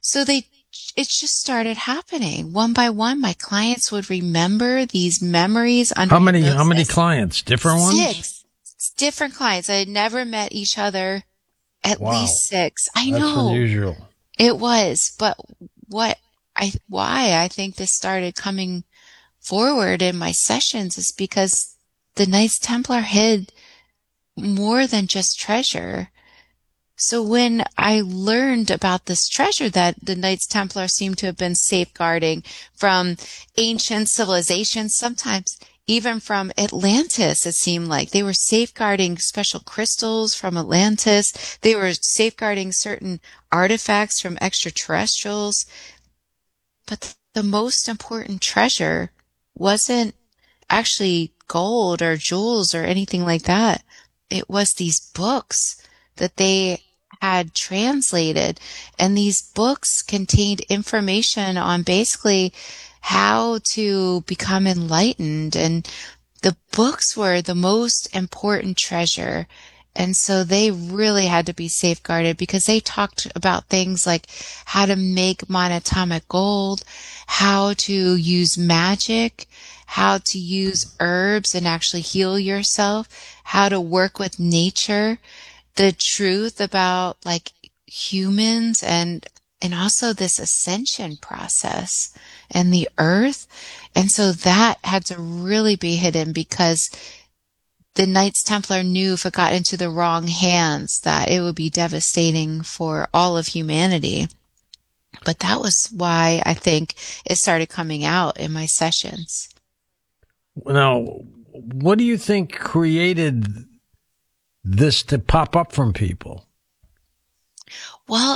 So it just started happening one by one. My clients would remember these memories under How many hypnosis. clients? Different ones? Six different clients. I had never met each other. At Wow. least six. I That's know unusual. it was, but why I think this started coming forward in my sessions is because the Knights Templar hid more than just treasure. So when I learned about this treasure that the Knights Templar seem to have been safeguarding from ancient civilizations, sometimes even from Atlantis, it seemed like they were safeguarding special crystals from Atlantis. They were safeguarding certain artifacts from extraterrestrials. But the most important treasure wasn't actually gold or jewels or anything like that. It was these books that they had translated. And these books contained information on basically how to become enlightened. And the books were the most important treasure. And so they really had to be safeguarded because they talked about things like how to make monatomic gold, how to use magic, how to use herbs and actually heal yourself, how to work with nature, the truth about like humans and also this ascension process and the earth. And so that had to really be hidden because the Knights Templar knew if it got into the wrong hands that it would be devastating for all of humanity. But that was why I think it started coming out in my sessions. Now, what do you think created this to pop up from people? Well,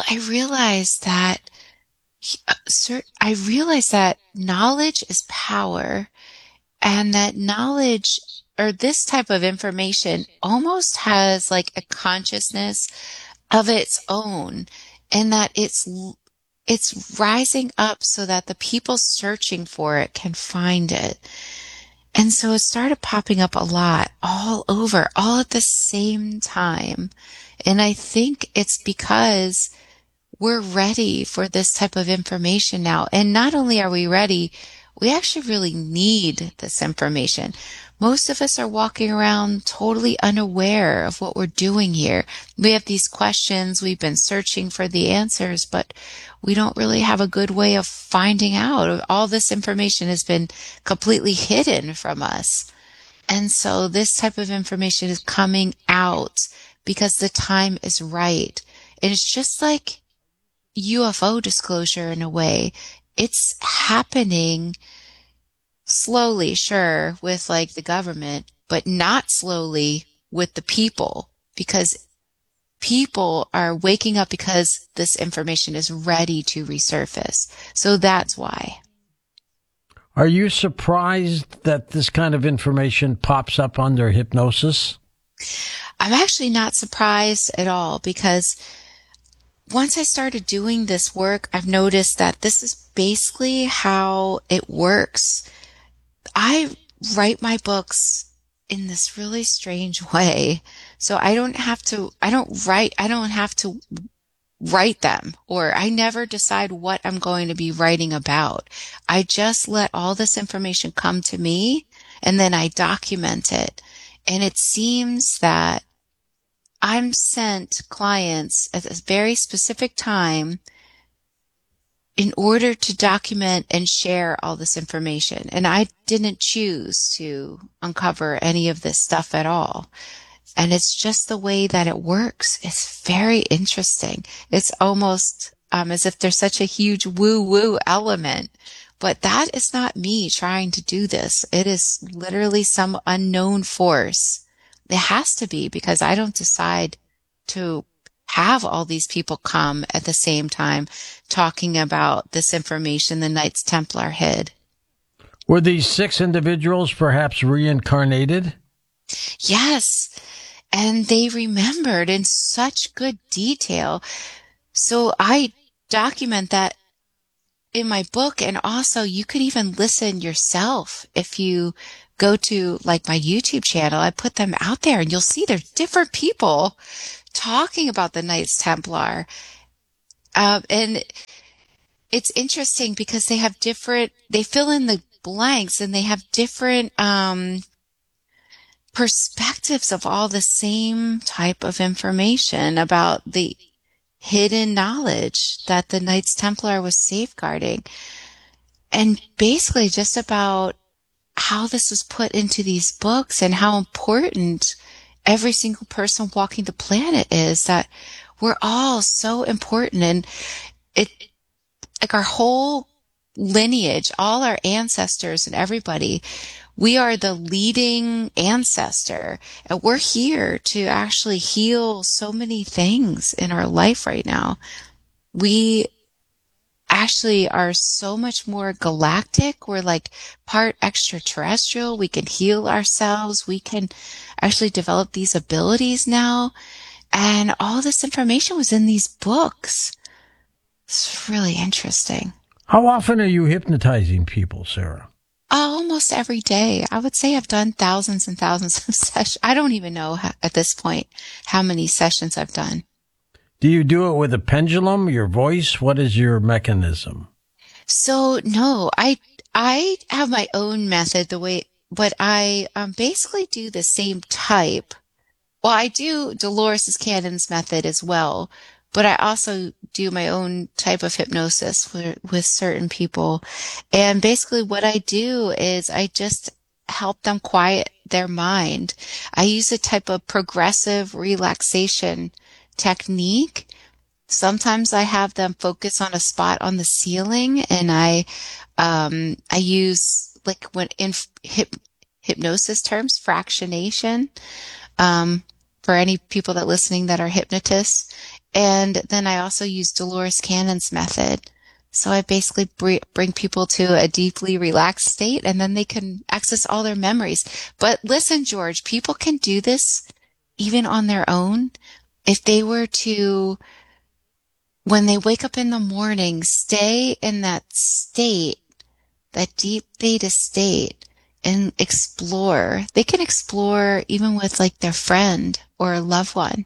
I realized that knowledge is power and that knowledge or this type of information almost has like a consciousness of its own and that it's rising up so that the people searching for it can find it. And so it started popping up a lot all over, all at the same time. And I think it's because we're ready for this type of information now. And not only are we ready, we actually really need this information. Most of us are walking around totally unaware of what we're doing here. We have these questions, we've been searching for the answers, but we don't really have a good way of finding out. All this information has been completely hidden from us. And so this type of information is coming out because the time is right. And it's just like UFO disclosure in a way. It's happening slowly, sure, with like the government, but not slowly with the people because people are waking up because this information is ready to resurface. So that's why. Are you surprised that this kind of information pops up under hypnosis? I'm actually not surprised at all because once I started doing this work, I've noticed that this is basically how it works. I write my books in this really strange way. So I don't have to write them, or I never decide what I'm going to be writing about. I just let all this information come to me and then I document it. And it seems that I'm sent clients at a very specific time in order to document and share all this information. And I didn't choose to uncover any of this stuff at all. And it's just the way that it works. It's very interesting. It's almost as if there's such a huge woo-woo element. But that is not me trying to do this. It is literally some unknown force. It has to be because I don't decide to have all these people come at the same time talking about this information the Knights Templar hid. Were these 6 individuals perhaps reincarnated? Yes. And they remembered in such good detail. So I document that in my book. And also you could even listen yourself. If you go to like my YouTube channel, I put them out there and you'll see there's different people talking about the Knights Templar. And it's interesting because they fill in the blanks and they have different, perspectives of all the same type of information about the hidden knowledge that the Knights Templar was safeguarding. And basically just about how this was put into these books and how important every single person walking the planet is, that we're all so important. And it, like our whole lineage, all our ancestors and everybody, we are the leading ancestor, and we're here to actually heal so many things in our life right now. We actually are so much more galactic. We're like part extraterrestrial. We can heal ourselves. We can actually develop these abilities now. And all this information was in these books. It's really interesting. How often are you hypnotizing people, Sarah? Almost every day. I would say I've done thousands and thousands of sessions. I don't even know at this point how many sessions I've done. Do you do it with a pendulum, your voice? What is your mechanism? So no, I have my own method but I basically do the same type. Well, I do Dolores Cannon's method as well, but I also do my own type of hypnosis with certain people. And basically what I do is I just help them quiet their mind. I use a type of progressive relaxation technique. Sometimes I have them focus on a spot on the ceiling, and I use, like, when in hypnosis terms, fractionation, for any people that listening that are hypnotists. And then I also use Dolores Cannon's method. So I basically bring people to a deeply relaxed state, and then they can access all their memories. But listen, George, people can do this even on their own. If they were to, when they wake up in the morning, stay in that state, that deep theta state, and explore. They can explore even with like their friend or a loved one.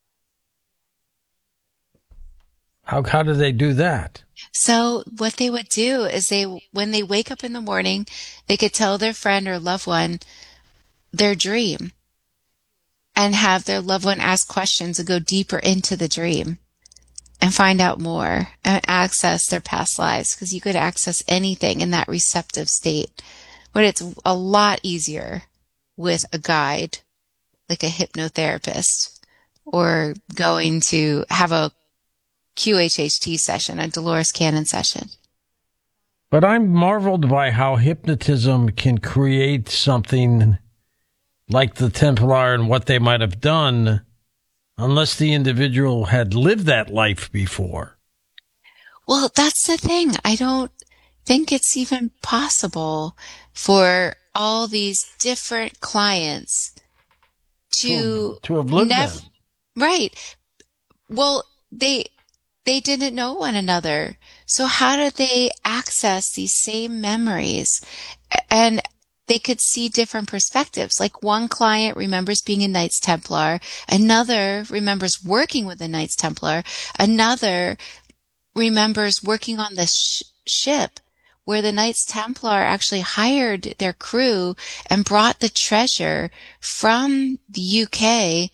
How do they do that? So what they would do is when they wake up in the morning, they could tell their friend or loved one their dream and have their loved one ask questions and go deeper into the dream and find out more and access their past lives, because you could access anything in that receptive state. But it's a lot easier with a guide, like a hypnotherapist, or going to have a QHHT session, a Dolores Cannon session. But I'm marveled by how hypnotism can create something like the Templar and what they might have done, unless the individual had lived that life before. Well, that's the thing. I don't think it's even possible for all these different clients to have lived that. Right. Well, they didn't know one another. So how did they access these same memories? And they could see different perspectives. Like one client remembers being a Knights Templar. Another remembers working with the Knights Templar. Another remembers working on the ship where the Knights Templar actually hired their crew and brought the treasure from the UK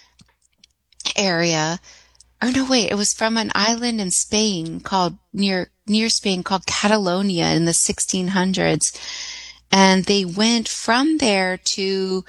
area. Or no, wait, it was from an island in Spain called, near Spain, called Catalonia in the 1600s. And they went from there to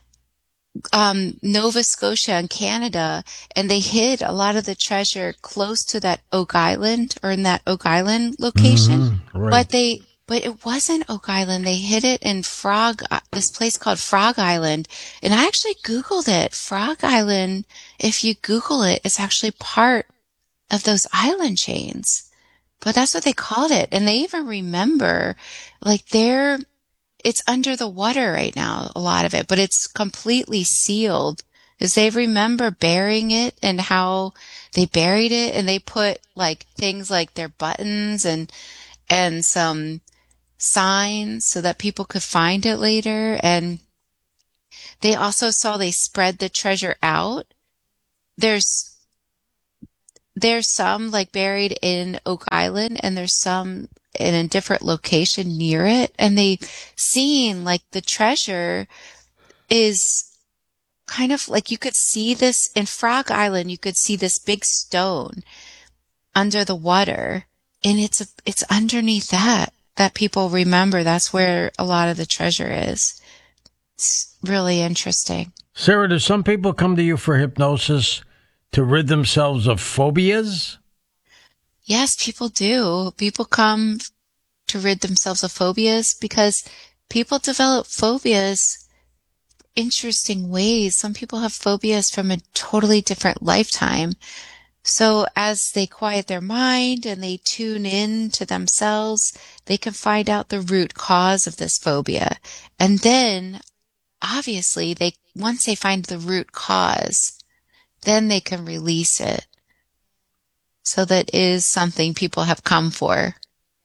Nova Scotia in Canada, and they hid a lot of the treasure close to that Oak Island, or in that Oak Island location. Right. But it wasn't Oak Island. They hid it in this place called Frog Island. And I actually Googled it. Frog Island, if you Google it, it's actually part of those island chains. But that's what they called it. And they even remember, like, it's under the water right now, a lot of it, but it's completely sealed, because they remember burying it and how they buried it, and they put like things like their buttons and some signs so that people could find it later. And they also saw they spread the treasure out. There's there's some like buried in Oak Island, and there's some in a different location near it. And they seen like the treasure is kind of like, you could see this in Frog Island, you could see this big stone under the water, and it's underneath that people remember that's where a lot of the treasure is. It's really interesting. Sarah, do some people come to you for hypnosis to rid themselves of phobias? Yes, people do. People come to rid themselves of phobias because people develop phobias interesting ways. Some people have phobias from a totally different lifetime. So as they quiet their mind and they tune in to themselves, they can find out the root cause of this phobia. And then obviously once they find the root cause, then they can release it. So that is something people have come for.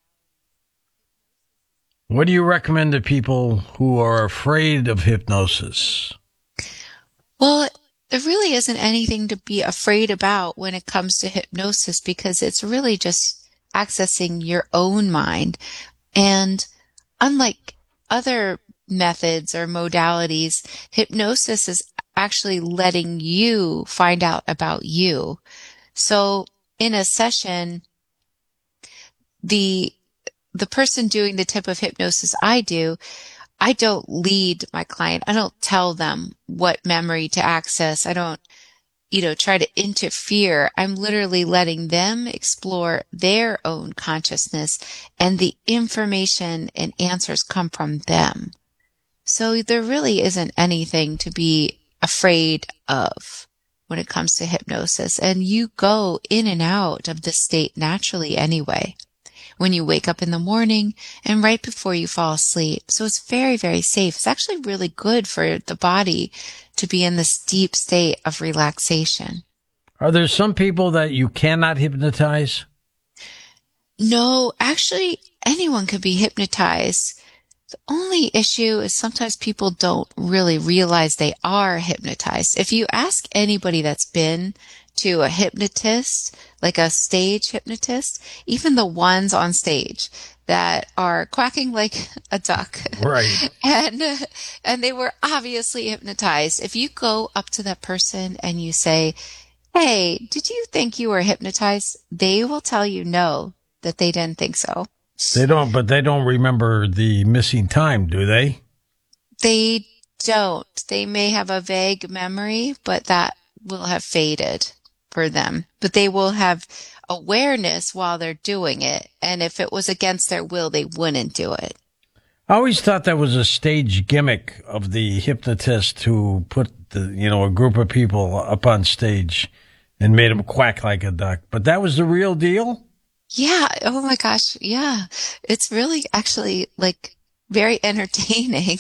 What do you recommend to people who are afraid of hypnosis? Well, there really isn't anything to be afraid about when it comes to hypnosis, because it's really just accessing your own mind. And unlike other methods or modalities, hypnosis is actually letting you find out about you. So in a session, the person doing the type of hypnosis I do, I don't lead my client. I don't tell them what memory to access. I don't, try to interfere. I'm literally letting them explore their own consciousness, and the information and answers come from them. So there really isn't anything to be afraid of when it comes to hypnosis. And you go in and out of this state naturally anyway, when you wake up in the morning and right before you fall asleep. So it's very, very safe. It's actually really good for the body to be in this deep state of relaxation. Are there some people that you cannot hypnotize? No, actually, anyone can be hypnotized. The only issue is sometimes people don't really realize they are hypnotized. If you ask anybody that's been to a hypnotist, like a stage hypnotist, even the ones on stage that are quacking like a duck. Right. And they were obviously hypnotized. If you go up to that person and you say, "Hey, did you think you were hypnotized?" They will tell you no, that they didn't think so. But they don't remember the missing time, do they? They don't. They may have a vague memory, but that will have faded for them. But they will have awareness while they're doing it. And if it was against their will, they wouldn't do it. I always thought that was a stage gimmick of the hypnotist who put a group of people up on stage and made them quack like a duck. But that was the real deal? Yeah. Oh my gosh. Yeah. It's really actually like very entertaining.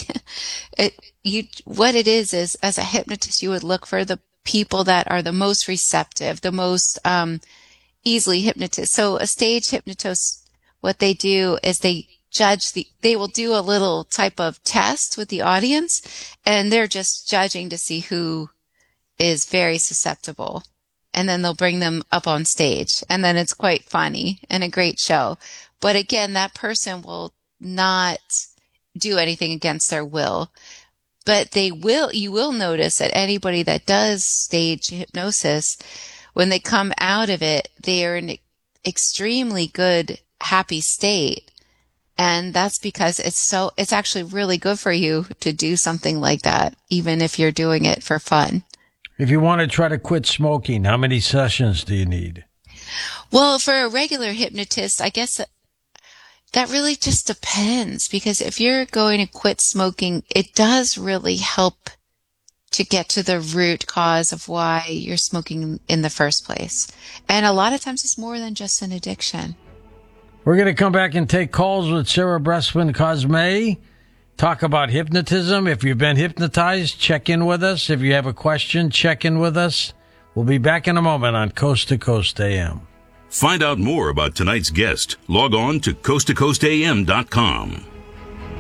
What it is as a hypnotist, you would look for the people that are the most receptive, the most easily hypnotized. So a stage hypnotist, what they do is they will do a little type of test with the audience, and they're just judging to see who is very susceptible. And then they'll bring them up on stage, and then it's quite funny and a great show. But again, that person will not do anything against their will. But you will notice that anybody that does stage hypnosis, when they come out of it, they are in an extremely good, happy state. And that's because it's actually really good for you to do something like that, even if you're doing it for fun. If you want to try to quit smoking, how many sessions do you need? Well, for a regular hypnotist, I guess that really just depends, because if you're going to quit smoking, it does really help to get to the root cause of why you're smoking in the first place. And a lot of times it's more than just an addiction. We're going to come back and take calls with Sarah Bressman Cosme. Talk about hypnotism. If you've been hypnotized, check in with us. If you have a question, check in with us. We'll be back in a moment on Coast to Coast AM. Find out more about tonight's guest. Log on to coasttocoastam.com.